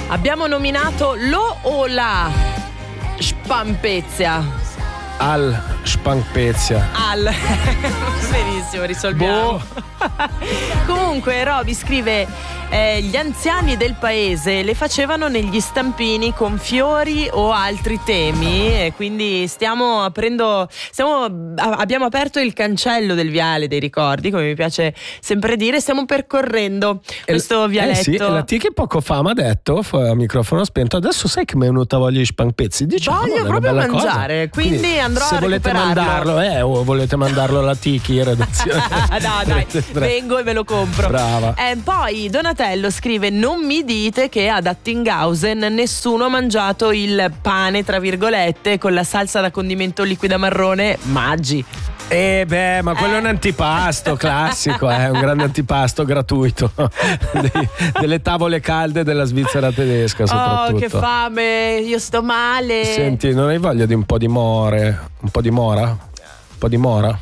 Abbiamo nominato lo o la Spampezia? Al Spampezia. Al. Benissimo, risolviamo. Comunque Roby scrive gli anziani del paese le facevano negli stampini con fiori o altri temi, e quindi abbiamo aperto il cancello del viale dei ricordi, come mi piace sempre dire. Stiamo percorrendo questo vialetto. Sì, e la T che poco fa mi ha detto a microfono spento: adesso sai che mi è venuta voglia di spampezzi. Voglio proprio mangiare, quindi andrò a recuperarlo. O volete mandarlo alla Tiki in redazione. No, dai, vengo e me lo compro. Brava. Poi Donatello scrive: non mi dite che ad Attinghausen nessuno ha mangiato il pane tra virgolette con la salsa da condimento liquida marrone Maggi. Ma quello è un antipasto classico, è un grande antipasto gratuito delle tavole calde della Svizzera tedesca, soprattutto. Oh, che fame, io sto male. Senti, non hai voglia di un po' di more? Un po' di mora? Un po' di mora?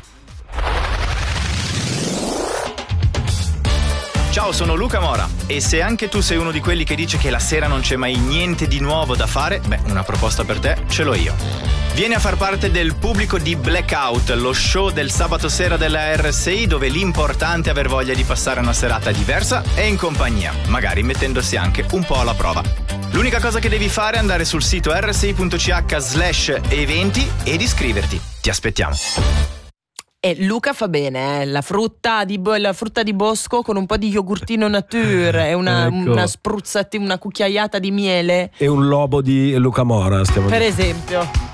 Ciao, sono Luca Mora, e se anche tu sei uno di quelli che dice che la sera non c'è mai niente di nuovo da fare, una proposta per te ce l'ho io. Vieni a far parte del pubblico di Blackout, lo show del sabato sera della RSI, dove l'importante è aver voglia di passare una serata diversa e in compagnia, magari mettendosi anche un po' alla prova. L'unica cosa che devi fare è andare sul sito rsi.ch/eventi ed iscriverti. Ti aspettiamo. E Luca fa bene, la frutta di bosco con un po' di yogurtino nature e una spruzzata, una cucchiaiata di miele. E un lobo di Luca Mora, stiamo per esempio.